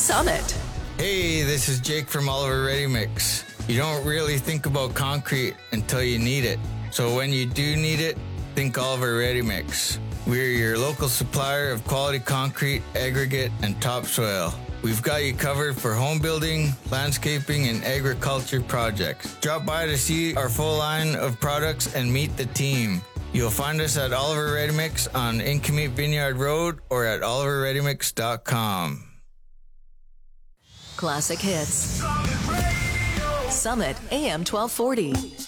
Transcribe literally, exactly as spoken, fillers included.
Summit. Hey, this is Jake from Oliver Ready Mix. You don't really think about concrete until you need it. So when you do need it, think Oliver Ready Mix. We're your local supplier of quality concrete, aggregate, and topsoil. We've got you covered for home building, landscaping, and agriculture projects. Drop by to see our full line of products and meet the team. You'll find us at Oliver Ready Mix on Incommute Vineyard Road or at oliver ready mix dot com. Classic hits. Summit A M twelve forty.